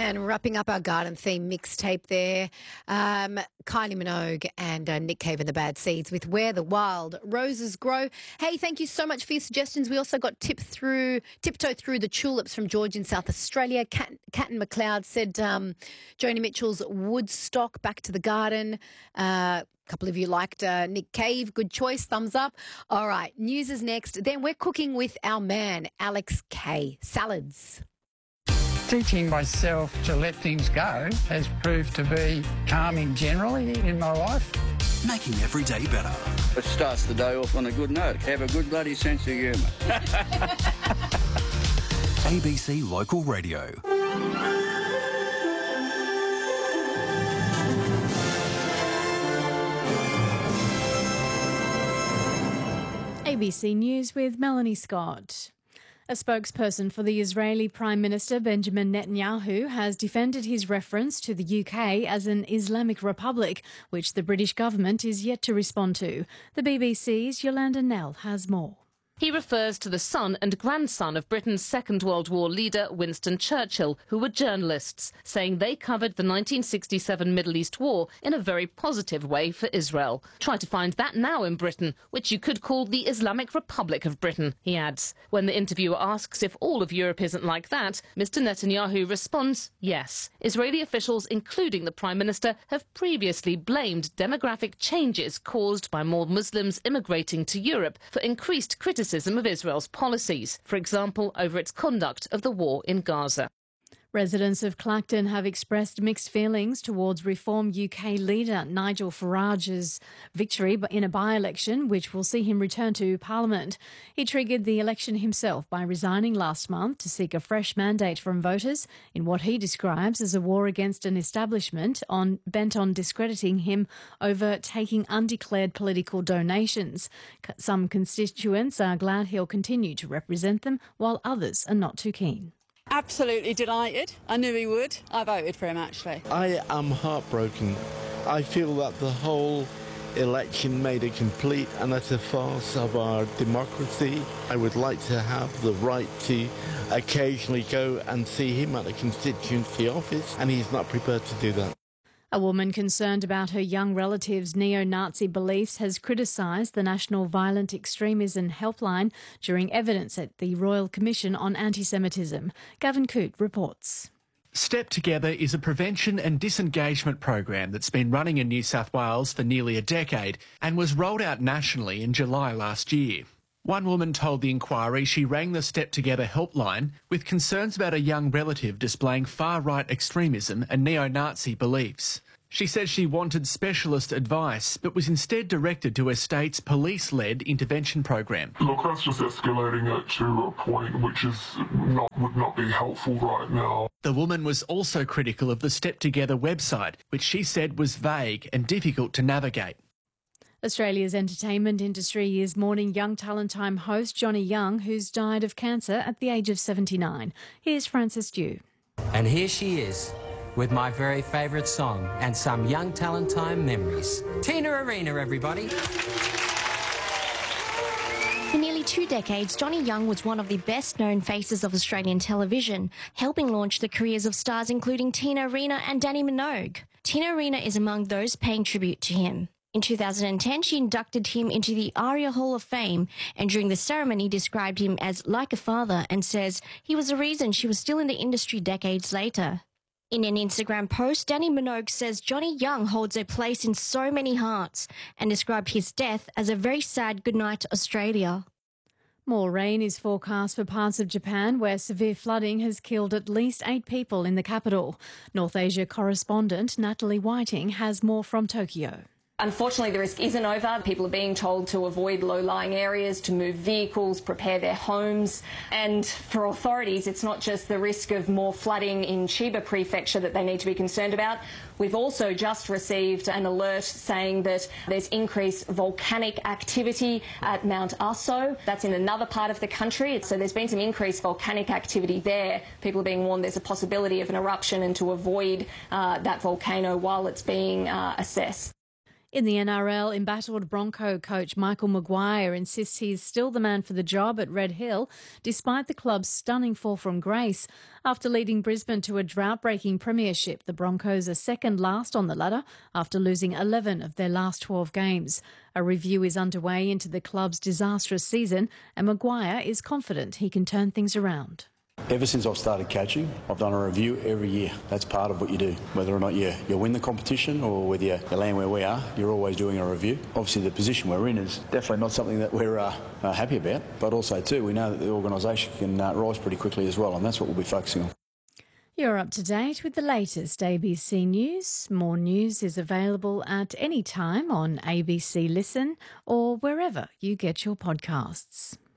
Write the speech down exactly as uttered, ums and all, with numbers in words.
And wrapping up our garden theme mixtape there, um, Kylie Minogue and uh, Nick Cave and the Bad Seeds with Where the Wild Roses Grow. Hey, thank you so much for your suggestions. We also got tip through, tiptoe through the tulips from George in South Australia. Cat, Catton McLeod said um, Joni Mitchell's Woodstock, Back to the Garden. Uh, a couple of you liked uh, Nick Cave. Good choice. Thumbs up. All right. News is next. Then we're cooking with our man, Alex Kay. Salads. Teaching myself to let things go has proved to be calming generally in my life. Making every day better. It starts the day off on a good note. Have a good bloody sense of humour. A B C Local Radio. A B C News with Melanie Scott. A spokesperson for the Israeli Prime Minister Benjamin Netanyahu has defended his reference to the U K as an Islamic Republic, which the British government is yet to respond to. The B B C's Yolanda Nell has more. He refers to the son and grandson of Britain's Second World War leader Winston Churchill, who were journalists, saying they covered the nineteen sixty-seven Middle East War in a very positive way for Israel. Try to find that now in Britain, which you could call the Islamic Republic of Britain, he adds. When the interviewer asks if all of Europe isn't like that, Mister Netanyahu responds, yes. Israeli officials, including the Prime Minister, have previously blamed demographic changes caused by more Muslims immigrating to Europe for increased criticism of Israel's policies, for example, over its conduct of the war in Gaza. Residents of Clacton have expressed mixed feelings towards Reform U K leader Nigel Farage's victory in a by-election, which will see him return to Parliament. He triggered the election himself by resigning last month to seek a fresh mandate from voters in what he describes as a war against an establishment on, bent on discrediting him over taking undeclared political donations. Some constituents are glad he'll continue to represent them, while others are not too keen. Absolutely delighted. I knew he would. I voted for him, actually. I am heartbroken. I feel that the whole election made a complete and utter farce of our democracy. I would like to have the right to occasionally go and see him at a constituency office, and he's not prepared to do that. A woman concerned about her young relative's neo-Nazi beliefs has criticised the National Violent Extremism Helpline during evidence at the Royal Commission on Anti-Semitism. Gavin Coote reports. Step Together is a prevention and disengagement program that's been running in New South Wales for nearly a decade and was rolled out nationally in July last year. One woman told the inquiry she rang the Step Together helpline with concerns about a young relative displaying far-right extremism and neo-Nazi beliefs. She says she wanted specialist advice, but was instead directed to her state's police-led intervention program. Look, that's just escalating it to a point which is not would not be helpful right now. The woman was also critical of the Step Together website, which she said was vague and difficult to navigate. Australia's entertainment industry is mourning young talent time host Johnny Young, who's died of cancer at the age of seventy-nine. Here's Frances Dew. And here she is, with my very favourite song and some young talent time memories. Tina Arena, everybody. For nearly two decades, Johnny Young was one of the best-known faces of Australian television, helping launch the careers of stars including Tina Arena and Dannii Minogue. Tina Arena is among those paying tribute to him. In two thousand ten, she inducted him into the ARIA Hall of Fame, and during the ceremony described him as like a father and says he was the reason she was still in the industry decades later. In an Instagram post, Dannii Minogue says Johnny Young holds a place in so many hearts and described his death as a very sad goodnight to Australia. More rain is forecast for parts of Japan where severe flooding has killed at least eight people in the capital. North Asia correspondent Natalie Whiting has more from Tokyo. Unfortunately, the risk isn't over. People are being told to avoid low-lying areas, to move vehicles, prepare their homes. And for authorities, it's not just the risk of more flooding in Chiba Prefecture that they need to be concerned about. We've also just received an alert saying that there's increased volcanic activity at Mount Aso. That's in another part of the country. So there's been some increased volcanic activity there. People are being warned there's a possibility of an eruption and to avoid uh, that volcano while it's being uh, assessed. In the N R L, embattled Bronco coach Michael Maguire insists he's still the man for the job at Red Hill, despite the club's stunning fall from grace. After leading Brisbane to a drought-breaking premiership, the Broncos are second last on the ladder after losing eleven of their last twelve games. A review is underway into the club's disastrous season, and Maguire is confident he can turn things around. Ever since I've started coaching, I've done a review every year. That's part of what you do. Whether or not you, you win the competition or whether you, you land where we are, you're always doing a review. Obviously, the position we're in is definitely not something that we're uh, uh, happy about, but also, too, we know that the organisation can uh, rise pretty quickly as well, and that's what we'll be focusing on. You're up to date with the latest A B C News. More news is available at any time on A B C Listen or wherever you get your podcasts.